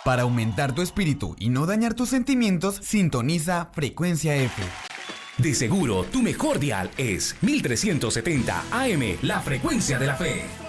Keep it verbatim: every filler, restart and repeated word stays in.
Para aumentar tu espíritu y no dañar tus sentimientos, sintoniza Frecuencia F. De seguro, tu mejor dial es mil trescientos setenta A M, la frecuencia de la fe.